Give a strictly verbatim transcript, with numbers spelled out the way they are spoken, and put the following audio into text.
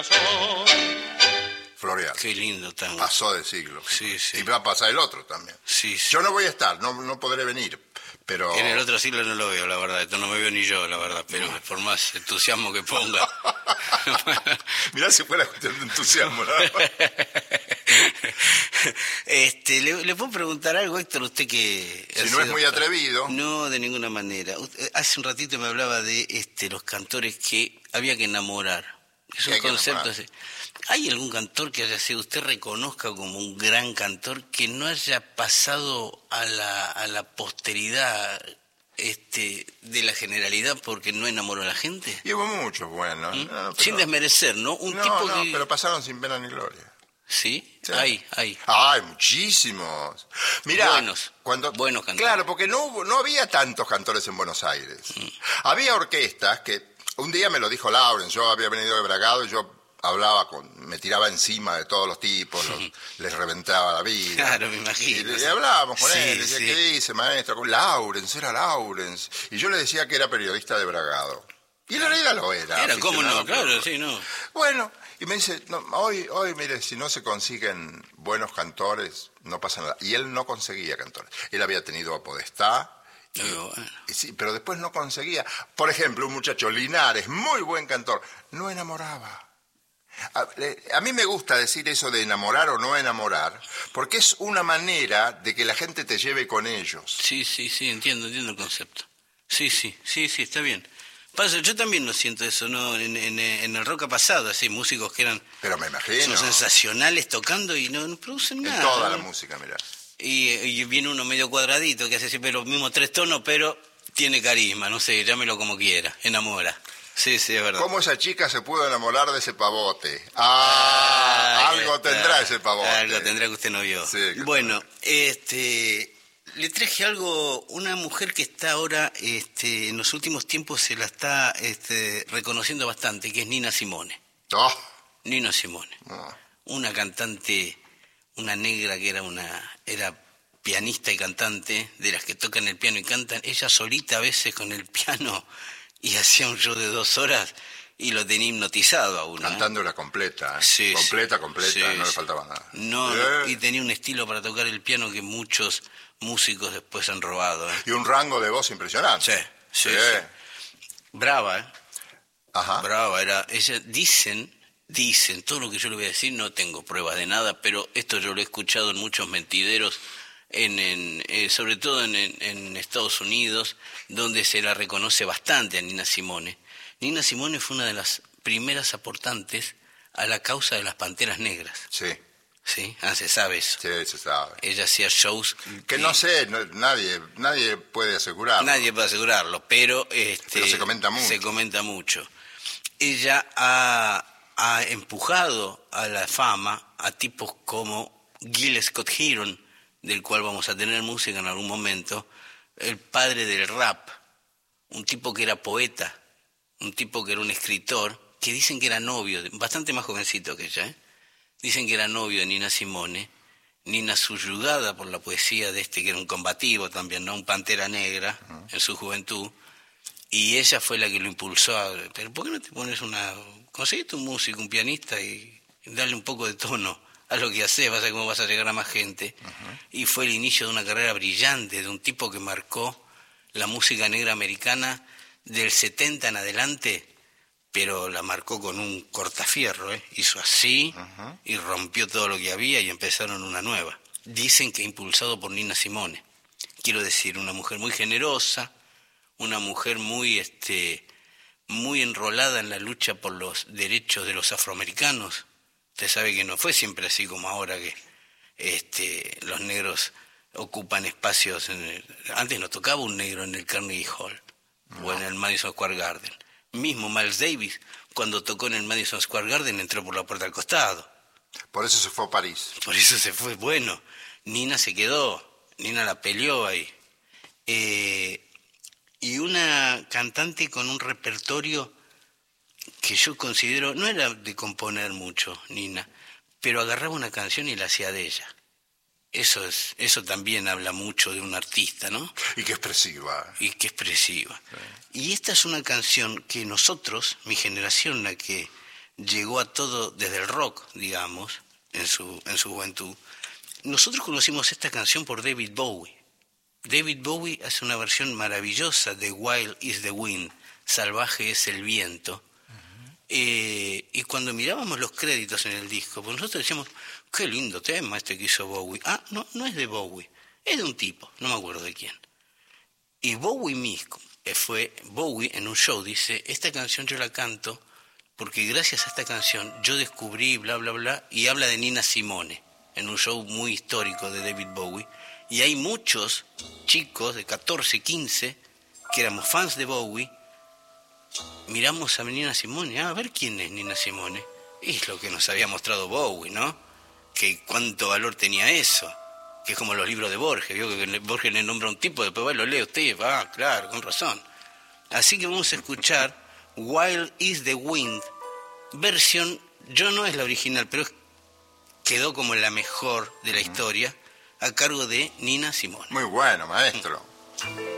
Florial. Qué lindo tango. Pasó de siglo. Sí, sí. Y va a pasar el otro también. Sí, sí. Yo no voy a estar, no, no podré venir, pero... En el otro siglo no lo veo, la verdad. Esto no me veo ni yo, la verdad. Pero no. Por más entusiasmo que ponga. Mirá si fuera cuestión de entusiasmo, ¿no? este, ¿le, ¿Le puedo preguntar algo, Héctor? Usted que... Si no es muy atrevido. No, de ninguna manera. Usted, hace un ratito me hablaba de este, los cantores que había que enamorar. Es un concepto así. ¿Hay algún cantor que haya sido, usted reconozca como un gran cantor, que no haya pasado a la, a la posteridad este, de la generalidad porque no enamoró a la gente? Y hubo muchos, bueno. ¿Mm? No, pero... Sin desmerecer, ¿no? Un no, tipo no, que... pero pasaron sin pena ni gloria. ¿Sí? Sí. Hay, hay. Hay muchísimos. Mirá, buenos, cuando, buenos cantores. Claro, porque no, hubo, no había tantos cantores en Buenos Aires. Mm. Había orquestas que, un día me lo dijo Lawrence, yo había venido de Bragado y yo... hablaba con, me tiraba encima de todos los tipos, los, les reventaba la vida. Claro, me imagino. Y, y hablábamos con sí, él, decía, sí. ¿qué dice, maestro? Con Lawrence, era Lawrence. Y yo le decía que era periodista de Bragado. Y en realidad lo era. Era, ¿cómo no? Claro, sí, no. Bueno, y me dice, no, hoy, hoy, mire, si no se consiguen buenos cantores, no pasa nada. Y él no conseguía cantores. Él había tenido a Podestá, Y, bueno. y sí, pero después no conseguía. Por ejemplo, un muchacho, Linares, muy buen cantor, no enamoraba. A, a mí me gusta decir eso de enamorar o no enamorar, porque es una manera de que la gente te lleve con ellos. Sí, sí, sí, entiendo, entiendo el concepto. Sí, sí, sí, sí, está bien. Pasa, yo también lo siento eso, ¿no? En, en, en el rock ha pasado, así, músicos que eran... Pero me imagino. Son sensacionales tocando y no, no producen nada. En toda ¿no? la música, mirá. Y, y viene uno medio cuadradito que hace siempre los mismos tres tonos, pero tiene carisma, no sé, llámelo como quiera, enamora. Sí, sí, es verdad. ¿Cómo esa chica se pudo enamorar de ese pavote? Ah, ah algo está. tendrá ese pavote. Algo tendrá que usted no vio. Sí, bueno, no. este, le traje algo, una mujer que está ahora, este, en los últimos tiempos se la está este, reconociendo bastante, que es Nina Simone. Oh. Nina Simone. Oh. Una cantante, una negra que era una, era pianista y cantante, de las que tocan el piano y cantan, ella solita a veces con el piano... Y hacía un show de dos horas y lo tenía hipnotizado a uno. Cantándola ¿eh? completa, ¿eh? Sí, completa, sí, completa, sí, no sí. le faltaba nada. No, ¿Eh? Y tenía un estilo para tocar el piano que muchos músicos después han robado. ¿eh? Y un rango de voz impresionante. Sí, sí, sí. sí. Brava, ¿eh? Ajá. Brava, era. Ella, dicen, dicen, todo lo que yo le voy a decir, no tengo pruebas de nada, pero esto yo lo he escuchado en muchos mentideros. En, en, eh, sobre todo en, en, en Estados Unidos, donde se la reconoce bastante a Nina Simone. Nina Simone fue una de las primeras aportantes a la causa de las Panteras Negras. Sí. ¿Sí? Ah, se sabe eso. Sí, se sabe. Ella hacía shows... Que y, no sé, no, nadie nadie puede asegurarlo. Nadie puede asegurarlo, pero... Este, pero se comenta mucho. Se comenta mucho. Ella ha, ha empujado a la fama a tipos como Gil Scott-Heron, del cual vamos a tener música en algún momento, el padre del rap, un tipo que era poeta, un tipo que era un escritor, que dicen que era novio, bastante más jovencito que ella, ¿eh? Dicen que era novio de Nina Simone, Nina subyugada por la poesía de este que era un combativo también, ¿no? Un pantera negra uh-huh. en su juventud, y ella fue la que lo impulsó a, pero ¿por qué no te pones una, conseguiste un músico, un pianista y, y darle un poco de tono a lo que haces, vas a ver cómo vas a llegar a más gente. Uh-huh. Y fue el inicio de una carrera brillante, de un tipo que marcó la música negra americana del setenta en adelante, pero la marcó con un cortafierro, ¿eh? Hizo así uh-huh. y rompió todo lo que había y empezaron una nueva. Dicen que impulsado por Nina Simone. Quiero decir, una mujer muy generosa, una mujer muy, este, muy enrolada en la lucha por los derechos de los afroamericanos. Usted sabe que no fue siempre así como ahora que este, los negros ocupan espacios. En el... Antes no tocaba un negro en el Carnegie Hall no. o en el Madison Square Garden. Mismo Miles Davis, cuando tocó en el Madison Square Garden, entró por la puerta al costado. Por eso se fue a París. Por eso se fue. Bueno, Nina se quedó, Nina la peleó ahí. Eh, y una cantante con un repertorio que yo considero, no era de componer mucho, Nina, pero agarraba una canción y la hacía de ella. Eso es, eso también habla mucho de un artista, ¿no? Y qué expresiva. Y qué expresiva. Sí. Y esta es una canción que nosotros, mi generación, la que llegó a todo desde el rock, digamos, en su, en su juventud. Nosotros conocimos esta canción por David Bowie. David Bowie hace una versión maravillosa de Wild is the Wind, Salvaje es el viento. Uh-huh. eh, y cuando mirábamos los créditos en el disco, pues nosotros decíamos, qué lindo tema este que hizo Bowie. Ah, no, no es de Bowie, es de un tipo, no me acuerdo de quién. Y Bowie mismo, fue Bowie en un show, dice, esta canción yo la canto porque gracias a esta canción yo descubrí bla bla bla, y habla de Nina Simone, en un show muy histórico de David Bowie, y hay muchos chicos de catorce, quince, que éramos fans de Bowie, miramos a Nina Simone, ah, a ver quién es Nina Simone, y es lo que nos había mostrado Bowie, ¿no? Que cuánto valor tenía eso, que es como los libros de Borges, vio que Borges le nombra a un tipo, después va y lo lee usted, va, ah, claro, con razón. Así que vamos a escuchar Wild is the Wind, versión, yo no es la original, pero quedó como la mejor de la historia, a cargo de Nina Simone. Muy bueno, maestro.